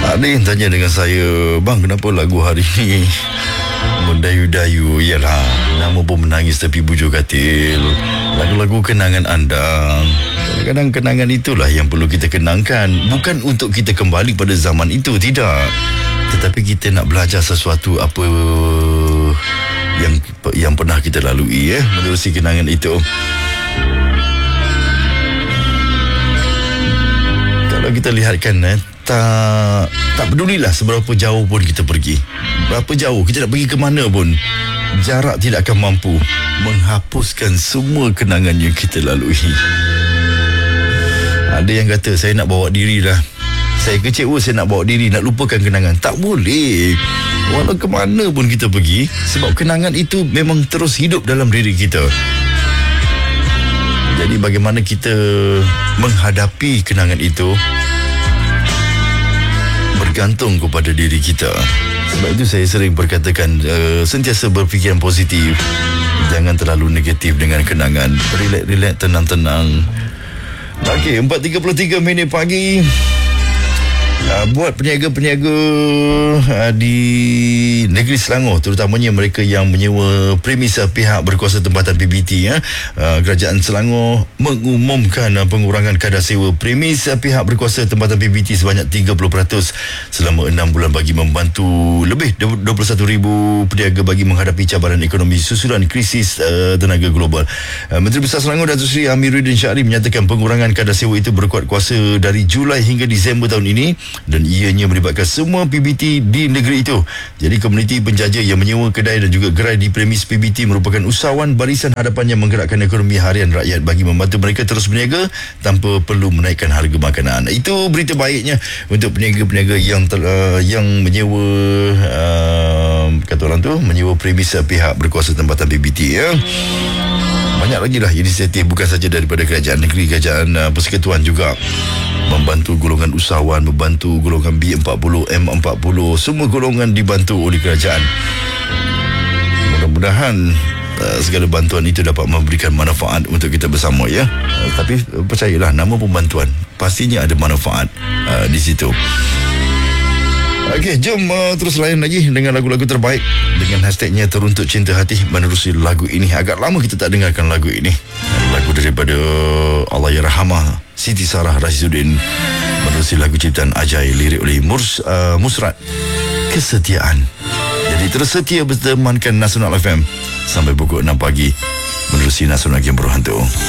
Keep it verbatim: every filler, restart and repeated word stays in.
Ada yang tanya dengan saya, bang, kenapa lagu hari ni mendayu-dayu? Yalah, nama pun menangis tapi bujur katil. Lagu-lagu kenangan anda. Kadang-kadang kenangan itulah yang perlu kita kenangkan. Bukan untuk kita kembali pada zaman itu, tidak. Tetapi kita nak belajar sesuatu apa yang yang pernah kita lalui, eh, menerusi kenangan itu. Kalau kita lihatkan, eh, tak tak pedulilah seberapa jauh pun kita pergi, berapa jauh kita nak pergi ke mana pun, jarak tidak akan mampu menghapuskan semua kenangan yang kita lalui. Ada yang kata, saya nak bawa diri lah, saya kecewa, saya nak bawa diri, nak lupakan kenangan. Tak boleh. Walau ke mana pun kita pergi, sebab kenangan itu memang terus hidup dalam diri kita. Jadi bagaimana kita menghadapi kenangan itu bergantung kepada diri kita. Sebab itu saya sering berkatakan, uh, sentiasa berfikiran positif, jangan terlalu negatif dengan kenangan. Relax-relax, tenang-tenang. Okey, empat tiga puluh tiga minit pagi. Uh, buat peniaga-peniaga uh, di negeri Selangor, terutamanya mereka yang menyewa premis uh, pihak berkuasa tempatan P B T, ya. uh, Kerajaan Selangor mengumumkan uh, pengurangan kadar sewa premis uh, pihak berkuasa tempatan P B T sebanyak tiga puluh peratus selama enam bulan bagi membantu lebih dua puluh satu ribu peniaga bagi menghadapi cabaran ekonomi susulan krisis uh, tenaga global. uh, Menteri Besar Selangor Datuk Seri Amiruddin Syahri menyatakan pengurangan kadar sewa itu berkuat kuasa dari Julai hingga Disember tahun ini, dan ianya melibatkan semua P B T di negeri itu. Jadi komuniti penjaja yang menyewa kedai dan juga gerai di premis P B T merupakan usahawan barisan hadapan yang menggerakkan ekonomi harian rakyat bagi membantu mereka terus berniaga tanpa perlu menaikkan harga makanan. Itu berita baiknya untuk peniaga-peniaga yang uh, yang menyewa uh, kata orang tu menyewa premis uh, pihak berkuasa tempatan P B T, ya. Banyak lagi lah inisiatif, bukan saja daripada kerajaan negeri, kerajaan uh, persekutuan juga membantu golongan usahawan, membantu golongan B empat puluh, M empat puluh, semua golongan dibantu oleh kerajaan. Mudah-mudahan uh, segala bantuan itu dapat memberikan manfaat untuk kita bersama, ya. Uh, tapi uh, percayalah, nama pembantuan pastinya ada manfaat uh, di situ. Okey, jom uh, terus layan lagi dengan lagu-lagu terbaik dengan hashtagnya Teruntuk Cinta Hati menerusi lagu ini. Agak lama kita tak dengarkan lagu ini. Lagu daripada Allahyarhamah Siti Sarah Rashiduddin menerusi lagu ciptaan Ajai, lirik oleh Murs, uh, Musrat, Kesetiaan. Jadi terus setia bertemankan Nasional F M sampai pukul enam pagi menerusi Nasional Game Berhantu.